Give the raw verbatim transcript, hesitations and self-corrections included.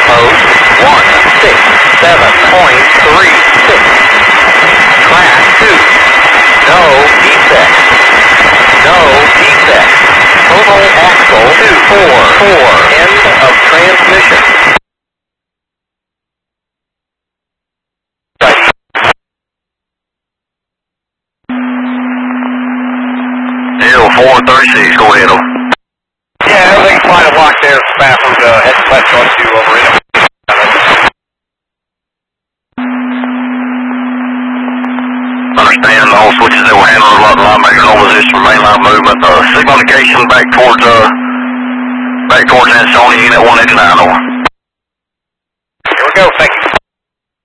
post one six seven point three six. Class two. No defects. No defects. Total axle two four four. End of transmission. Zero four thirty-six, go ahead. Yeah, everything's fine and locked there. Spafford, uh, head west on two over in. Understand all switches that will handle a lot of line maker, no position, mainline movement. Uh, signal indication back towards, uh, back towards Ansonia, unit one eighty-nine, over. Here we go, thank you.